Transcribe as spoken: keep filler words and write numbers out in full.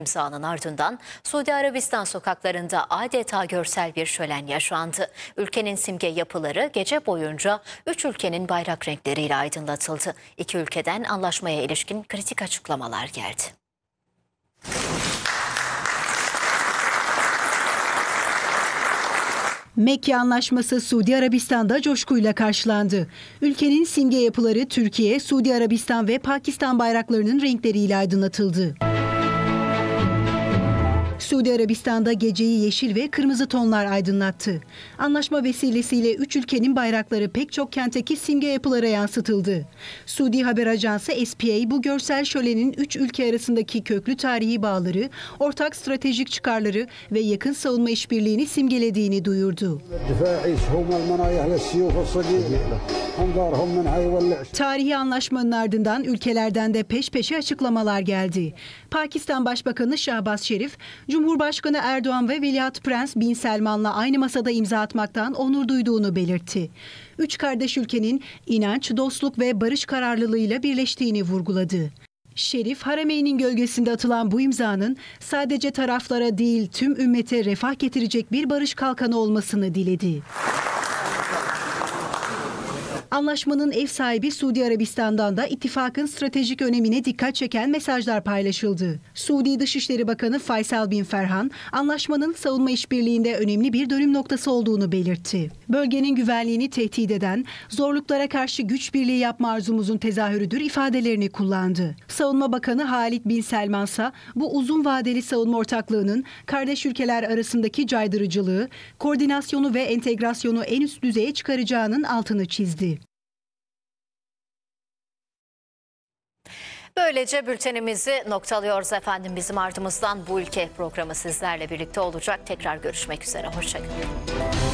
İmzanın ardından Suudi Arabistan sokaklarında adeta görsel bir şölen yaşandı. Ülkenin simge yapıları gece boyunca üç ülkenin bayrak renkleriyle aydınlatıldı. İki ülkeden anlaşmaya ilişkin kritik açıklamalar geldi. Mekke Anlaşması Suudi Arabistan'da coşkuyla karşılandı. Ülkenin simge yapıları Türkiye, Suudi Arabistan ve Pakistan bayraklarının renkleriyle aydınlatıldı. Suudi Arabistan'da geceyi yeşil ve kırmızı tonlar aydınlattı. Anlaşma vesilesiyle üç ülkenin bayrakları pek çok kentteki simge yapılara yansıtıldı. Suudi haber ajansı S P A bu görsel şölenin üç ülke arasındaki köklü tarihi bağları, ortak stratejik çıkarları ve yakın savunma işbirliğini simgelediğini duyurdu. Tarihi anlaşmanın ardından ülkelerden de peş peşe açıklamalar geldi. Pakistan Başbakanı Şahbaz Şerif, Cumhurbaşkanı Erdoğan ve Veliaht Prens Bin Selman'la aynı masada imza atmaktan onur duyduğunu belirtti. Üç kardeş ülkenin inanç, dostluk ve barış kararlılığıyla birleştiğini vurguladı. Şerif, Harameyn'in gölgesinde atılan bu imzanın sadece taraflara değil tüm ümmete refah getirecek bir barış kalkanı olmasını diledi. Anlaşmanın ev sahibi Suudi Arabistan'dan da ittifakın stratejik önemine dikkat çeken mesajlar paylaşıldı. Suudi Dışişleri Bakanı Faysal Bin Ferhan, anlaşmanın savunma işbirliğinde önemli bir dönüm noktası olduğunu belirtti. Bölgenin güvenliğini tehdit eden, zorluklara karşı güç birliği yapma arzumuzun tezahürüdür ifadelerini kullandı. Savunma Bakanı Halid Bin Selman ise bu uzun vadeli savunma ortaklığının kardeş ülkeler arasındaki caydırıcılığı, koordinasyonu ve entegrasyonu en üst düzeye çıkaracağının altını çizdi. Böylece bültenimizi noktalıyoruz efendim. Bizim ardımızdan Bu Ülke programı sizlerle birlikte olacak. Tekrar görüşmek üzere. Hoşça kalın.